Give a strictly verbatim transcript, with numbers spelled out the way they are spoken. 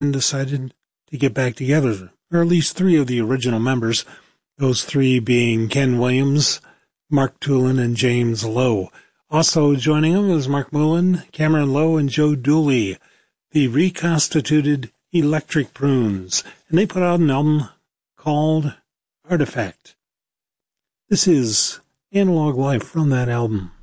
and decided to get back together, or at least three of the original members, those three being Ken Williams, Mark Tulin, and James Lowe. Also joining them was Mark Mullen, Cameron Lowe, and Joe Dooley, the reconstituted Electric Prunes, and they put out an album called Artifact. This is Analog Life from that album.